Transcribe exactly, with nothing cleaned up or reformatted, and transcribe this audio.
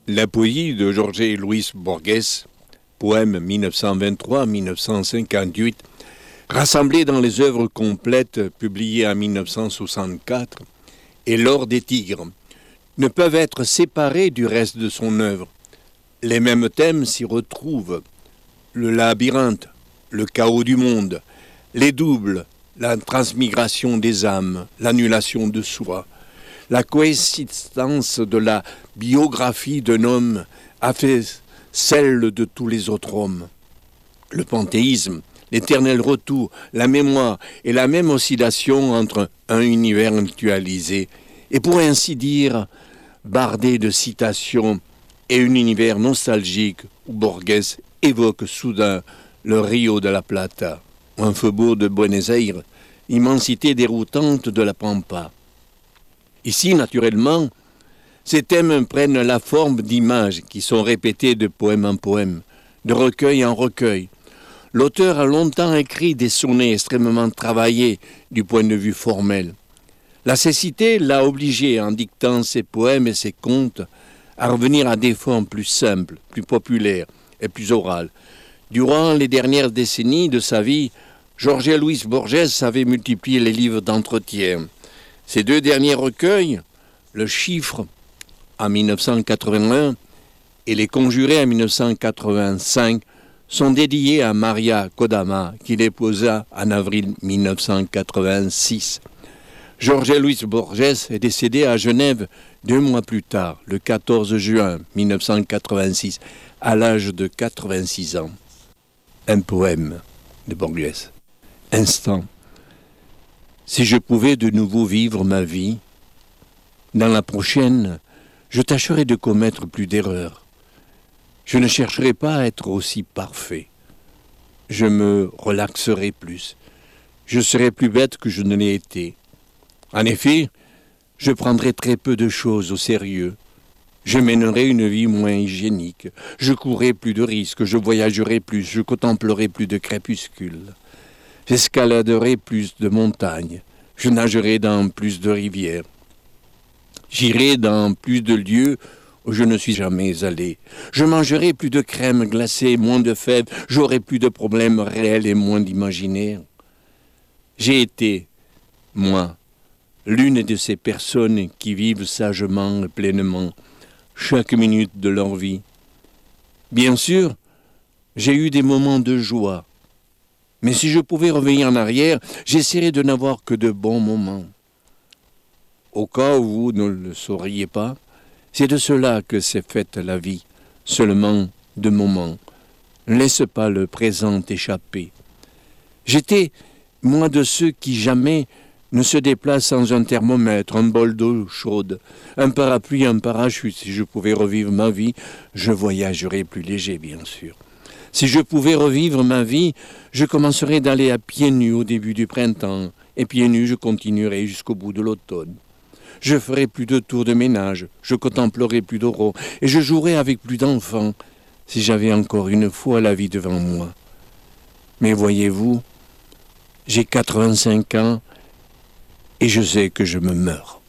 La poésie de Jorge Luis Borges, poème mille neuf cent vingt-trois à mille neuf cent cinquante-huit, rassemblée dans les œuvres complètes publiées en mille neuf cent soixante-quatre, et L'or des tigres, ne peuvent être séparés du reste de son œuvre. Les mêmes thèmes s'y retrouvent: le labyrinthe, le chaos du monde, les doubles, la transmigration des âmes, l'annulation de soi. La coexistence de la biographie d'un homme a fait celle de tous les autres hommes. Le panthéisme, l'éternel retour, la mémoire et la même oscillation entre un univers actualisé et pour ainsi dire bardé de citations et un univers nostalgique où Borges évoque soudain le Rio de la Plata, un faubourg de Buenos Aires, immensité déroutante de la Pampa. Ici, naturellement, ces thèmes prennent la forme d'images qui sont répétées de poème en poème, de recueil en recueil. L'auteur a longtemps écrit des sonnets extrêmement travaillés du point de vue formel. La cécité l'a obligé, en dictant ses poèmes et ses contes, à revenir à des formes plus simples, plus populaires et plus orales. Durant les dernières décennies de sa vie, Jorge Luis Borges avait multiplié les livres d'entretien. Ces deux derniers recueils, Le Chiffre en mille neuf cent quatre-vingt-un et Les Conjurés en mille neuf cent quatre-vingt-cinq, sont dédiés à Maria Kodama, qu'il épousa en avril mille neuf cent quatre-vingt-six. Jorge Luis Borges est décédé à Genève deux mois plus tard, le quatorze juin mille neuf cent quatre-vingt-six, à l'âge de quatre-vingt-six ans. Un poème de Borges. Instant. Si je pouvais de nouveau vivre ma vie, dans la prochaine, je tâcherais de commettre plus d'erreurs. Je ne chercherai pas à être aussi parfait. Je me relaxerai plus. Je serai plus bête que je ne l'ai été. En effet, je prendrai très peu de choses au sérieux. Je mènerai une vie moins hygiénique. Je courrai plus de risques. Je voyagerai plus. Je contemplerai plus de crépuscules. J'escaladerai plus de montagnes. Je nagerai dans plus de rivières. J'irai dans plus de lieux où je ne suis jamais allé. Je mangerai plus de crème glacée, moins de fèves. J'aurai plus de problèmes réels et moins d'imaginaires. J'ai été, moi, l'une de ces personnes qui vivent sagement et pleinement chaque minute de leur vie. Bien sûr, j'ai eu des moments de joie. Mais si je pouvais revenir en arrière, j'essaierais de n'avoir que de bons moments. Au cas où vous ne le sauriez pas, c'est de cela que s'est faite la vie, seulement de moments. Ne laisse pas le présent échapper. J'étais, moi, de ceux qui jamais ne se déplacent sans un thermomètre, un bol d'eau chaude, un parapluie, un parachute. Si je pouvais revivre ma vie, je voyagerais plus léger, bien sûr. Si je pouvais revivre ma vie, je commencerais d'aller à pieds nus au début du printemps, et pieds nus je continuerai jusqu'au bout de l'automne. Je ferai plus de tours de ménage, je contemplerai plus d'oraux, et je jouerai avec plus d'enfants, si j'avais encore une fois la vie devant moi. Mais voyez-vous, j'ai quatre-vingt-cinq ans, et je sais que je me meurs.